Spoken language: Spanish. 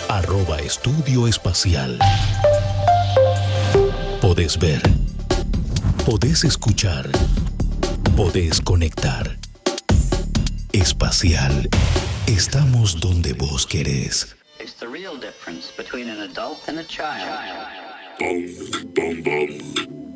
@Estudio Espacial. Podés ver, podés escuchar, podés conectar. Espacial. Estamos donde vos querés. It's the real difference between an adult and a child. Bum, bum, bum.